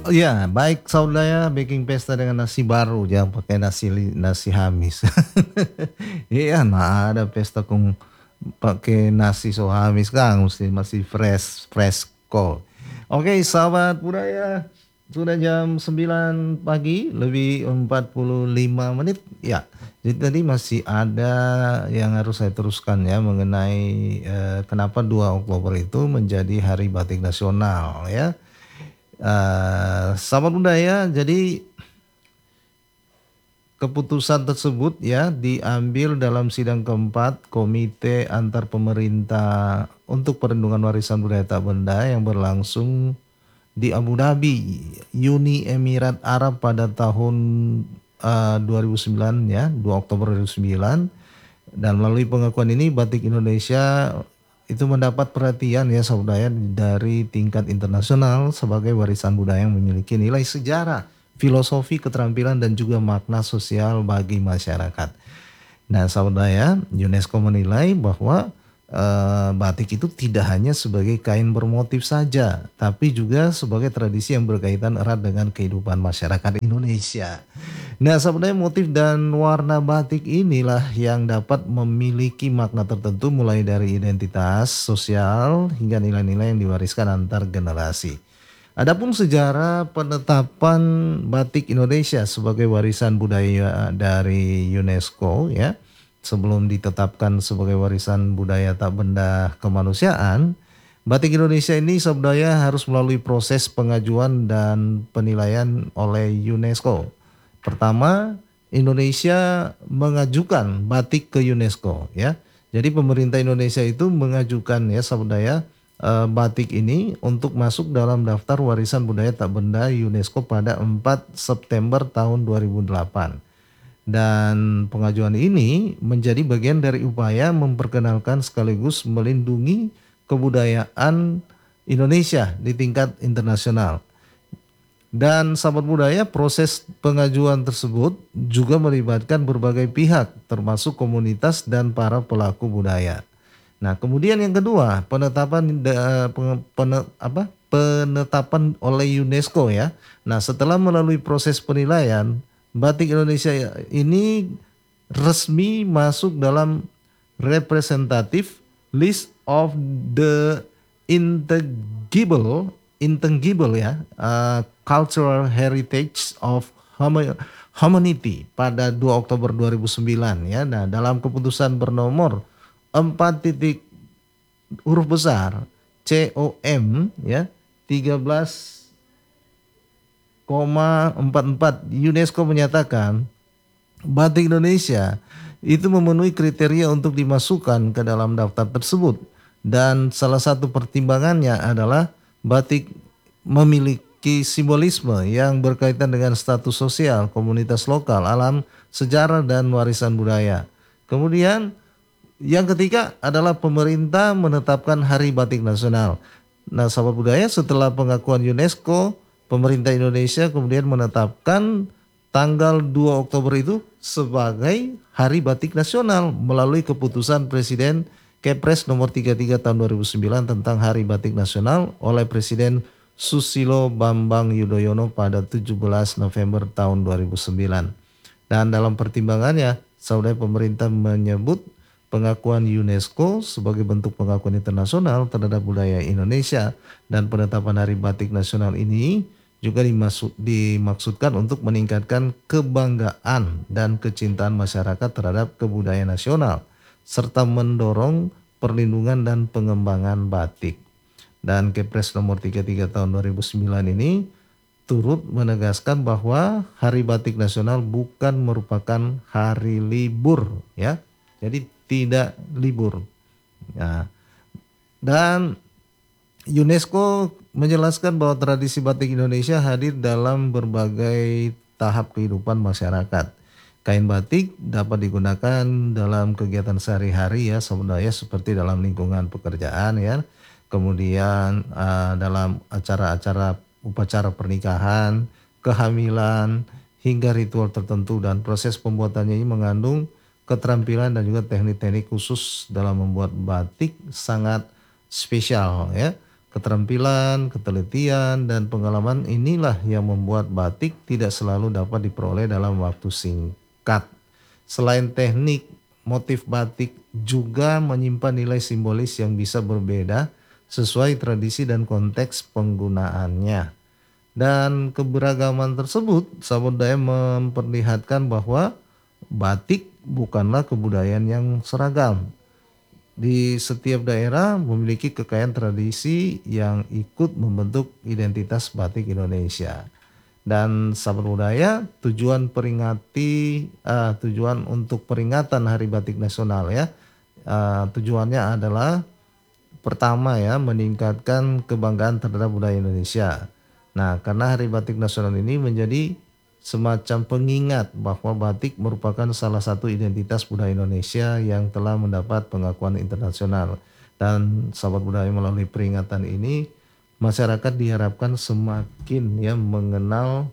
Iya, baik saudara bikin pesta dengan nasi baru, jangan pakai nasi hamis. Iya, nah ada pesta kong pakai nasi so hamis kan, mesti masih fresco. Oke, sahabat budaya, sudah jam 9 pagi, lebih 45 menit. Ya, jadi tadi masih ada yang harus saya teruskan ya mengenai kenapa 2 Oktober itu menjadi Hari Batik Nasional ya. Sahabat budaya, jadi keputusan tersebut ya diambil dalam sidang keempat Komite Antar Pemerintah untuk Perlindungan Warisan Budaya Tak Benda yang berlangsung di Abu Dhabi, Uni Emirat Arab pada tahun 2009 ya, 2 Oktober 2009. Dan melalui pengakuan ini Batik Indonesia itu mendapat perhatian ya saudara dari tingkat internasional sebagai warisan budaya yang memiliki nilai sejarah, filosofi, keterampilan dan juga makna sosial bagi masyarakat. Nah, saudara, UNESCO menilai bahwa batik itu tidak hanya sebagai kain bermotif saja, tapi juga sebagai tradisi yang berkaitan erat dengan kehidupan masyarakat Indonesia. Nah, sebenarnya motif dan warna batik inilah yang dapat memiliki makna tertentu mulai dari identitas sosial hingga nilai-nilai yang diwariskan antar generasi. Adapun sejarah penetapan batik Indonesia sebagai warisan budaya dari UNESCO ya, sebelum ditetapkan sebagai warisan budaya tak benda kemanusiaan, batik Indonesia ini sebenarnya harus melalui proses pengajuan dan penilaian oleh UNESCO. Pertama, Indonesia mengajukan batik ke UNESCO ya. Jadi pemerintah Indonesia itu mengajukan ya saudara batik ini untuk masuk dalam daftar warisan budaya tak benda UNESCO pada 4 September tahun 2008. Dan pengajuan ini menjadi bagian dari upaya memperkenalkan sekaligus melindungi kebudayaan Indonesia di tingkat internasional. Dan sahabat budaya, proses pengajuan tersebut juga melibatkan berbagai pihak, termasuk komunitas dan para pelaku budaya. Nah, kemudian yang kedua, penetapan oleh UNESCO ya. Nah, setelah melalui proses penilaian, batik Indonesia ini resmi masuk dalam representative list of the intangible ya, cultural heritage of humanity pada 2 Oktober 2009 ya. Nah, dalam keputusan bernomor 4 titik huruf besar COM ya 13,44 UNESCO menyatakan batik Indonesia itu memenuhi kriteria untuk dimasukkan ke dalam daftar tersebut, dan salah satu pertimbangannya adalah batik memiliki simbolisme yang berkaitan dengan status sosial, komunitas lokal, alam, sejarah dan warisan budaya. Kemudian yang ketiga adalah pemerintah menetapkan Hari Batik Nasional. Nah, sahabat budaya, setelah pengakuan UNESCO, pemerintah Indonesia kemudian menetapkan tanggal 2 Oktober itu sebagai Hari Batik Nasional melalui keputusan Presiden Kepres nomor 33 tahun 2009 tentang Hari Batik Nasional oleh Presiden Susilo Bambang Yudhoyono pada 17 November tahun 2009. Dan dalam pertimbangannya, saudara, pemerintah menyebut pengakuan UNESCO sebagai bentuk pengakuan internasional terhadap budaya Indonesia, dan penetapan Hari Batik Nasional ini juga dimaksudkan untuk meningkatkan kebanggaan dan kecintaan masyarakat terhadap kebudayaan nasional serta mendorong perlindungan dan pengembangan batik. Dan Kepres nomor 33 tahun 2009 ini turut menegaskan bahwa Hari Batik Nasional bukan merupakan hari libur ya. Jadi tidak libur. Ya. Dan UNESCO menjelaskan bahwa tradisi batik Indonesia hadir dalam berbagai tahap kehidupan masyarakat. Kain batik dapat digunakan dalam kegiatan sehari-hari ya sebenarnya, seperti dalam lingkungan pekerjaan ya. Kemudian dalam acara-acara upacara pernikahan, kehamilan, hingga ritual tertentu, dan proses pembuatannya ini mengandung keterampilan dan juga teknik-teknik khusus dalam membuat batik sangat spesial ya. Keterampilan, ketelitian, dan pengalaman inilah yang membuat batik tidak selalu dapat diperoleh dalam waktu singkat. Selain teknik, motif batik juga menyimpan nilai simbolis yang bisa berbeda sesuai tradisi dan konteks penggunaannya. Dan keberagaman tersebut, sahabat budaya memperlihatkan bahwa batik bukanlah kebudayaan yang seragam. Di setiap daerah memiliki kekayaan tradisi yang ikut membentuk identitas batik Indonesia. Dan sahabat budaya, tujuan untuk peringatan Hari Batik Nasional ya, tujuannya adalah pertama ya, meningkatkan kebanggaan terhadap budaya Indonesia. Nah, karena Hari Batik Nasional ini menjadi semacam pengingat bahwa batik merupakan salah satu identitas budaya Indonesia yang telah mendapat pengakuan internasional. Dan sahabat budaya, melalui peringatan ini masyarakat diharapkan semakin ya mengenal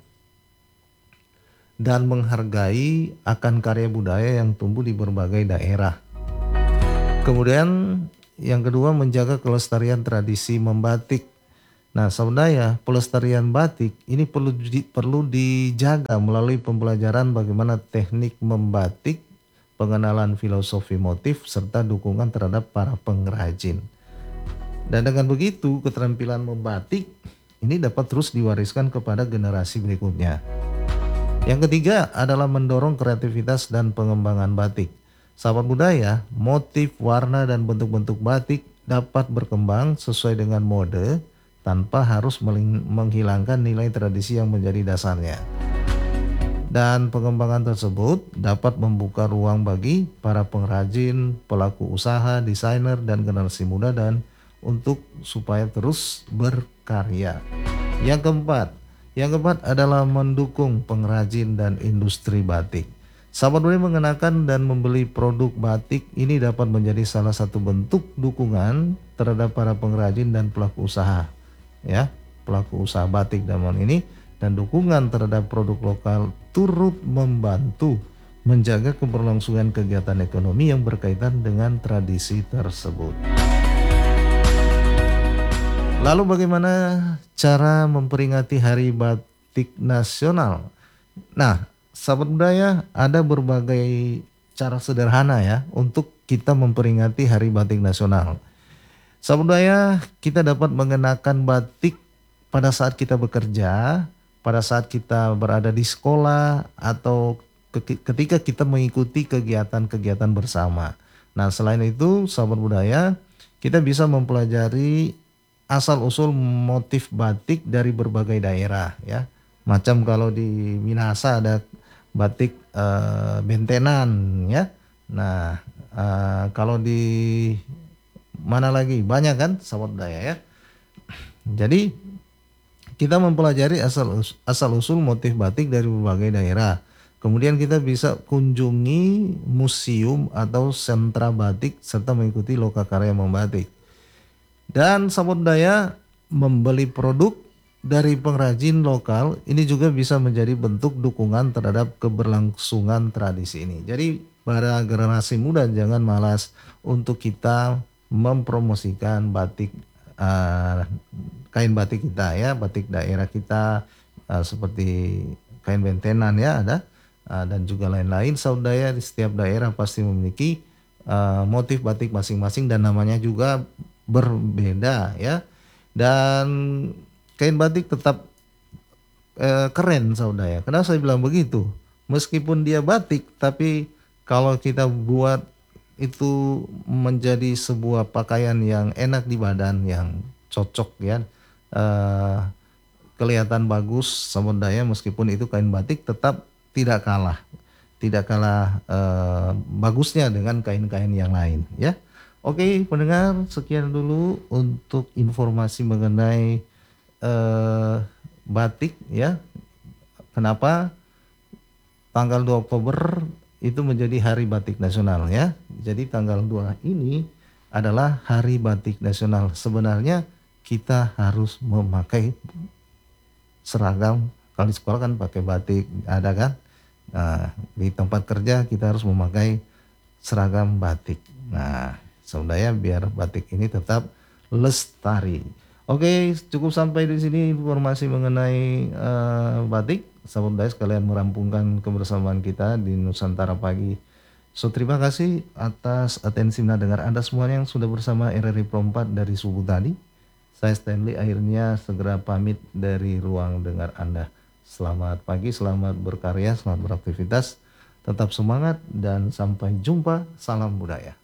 dan menghargai akan karya budaya yang tumbuh di berbagai daerah. Kemudian yang kedua, menjaga kelestarian tradisi membatik. Nah, saudara, pelestarian batik ini perlu dijaga melalui pembelajaran bagaimana teknik membatik, pengenalan filosofi motif, serta dukungan terhadap para pengrajin. Dan dengan begitu, keterampilan membatik ini dapat terus diwariskan kepada generasi berikutnya. Yang ketiga adalah mendorong kreativitas dan pengembangan batik. Sahabat budaya, motif, warna, dan bentuk-bentuk batik dapat berkembang sesuai dengan mode tanpa harus menghilangkan nilai tradisi yang menjadi dasarnya. Dan pengembangan tersebut dapat membuka ruang bagi para pengrajin, pelaku usaha, desainer, dan generasi muda dan untuk supaya terus berkarya. Yang keempat adalah mendukung pengrajin dan industri batik. Sahabat budaya, mengenakan dan membeli produk batik ini dapat menjadi salah satu bentuk dukungan terhadap para pengrajin dan pelaku usaha. Ya, pelaku usaha batik dalam ini, dan dukungan terhadap produk lokal turut membantu menjaga keberlangsungan kegiatan ekonomi yang berkaitan dengan tradisi tersebut. Lalu bagaimana cara memperingati Hari Batik Nasional? Nah, sahabat budaya, ada berbagai cara sederhana ya untuk kita memperingati Hari Batik Nasional. Sahabat budaya, kita dapat mengenakan batik pada saat kita bekerja, pada saat kita berada di sekolah, atau ketika kita mengikuti kegiatan-kegiatan bersama. Nah, selain itu, sahabat budaya, kita bisa mempelajari asal-usul motif batik dari berbagai daerah ya. Macam kalau di Minahasa ada batik bentenan ya. Nah, kalau di mana lagi banyak kan sahabat budaya ya. Jadi kita mempelajari asal-usul motif batik dari berbagai daerah. Kemudian kita bisa kunjungi museum atau sentra batik serta mengikuti lokakarya membatik. Dan sahabat budaya, membeli produk dari pengrajin lokal ini juga bisa menjadi bentuk dukungan terhadap keberlangsungan tradisi ini. Jadi para generasi muda jangan malas untuk kita mempromosikan batik, kain batik kita ya, batik daerah kita, seperti kain bentenan ya ada, dan juga lain-lain. Saudara, di setiap daerah pasti memiliki motif batik masing-masing dan namanya juga berbeda ya. Dan kain batik tetap keren saudara. Kenapa saya bilang begitu? Meskipun dia batik, tapi kalau kita buat itu menjadi sebuah pakaian yang enak di badan, yang cocok ya, kelihatan bagus saudara, meskipun itu kain batik tetap tidak kalah bagusnya dengan kain-kain yang lain ya. Oke pendengar, sekian dulu untuk informasi mengenai batik ya. Kenapa tanggal 2 Oktober itu menjadi Hari Batik Nasional ya. Jadi tanggal 2 ini adalah Hari Batik Nasional. Sebenarnya kita harus memakai seragam. Kalau di sekolah kan pakai batik, ada kan? Nah, di tempat kerja kita harus memakai seragam batik. Nah, saudara, biar batik ini tetap lestari. Oke, cukup sampai di sini informasi mengenai batik. Sahabat budaya sekalian merampungkan kebersamaan kita di Nusantara Pagi. So, terima kasih atas atensi mendengar Anda semuanya yang sudah bersama RRI Pro 4 dari subuh tadi. Saya Stanley akhirnya segera pamit dari ruang dengar Anda. Selamat pagi, selamat berkarya, selamat beraktivitas. Tetap semangat dan sampai jumpa. Salam budaya.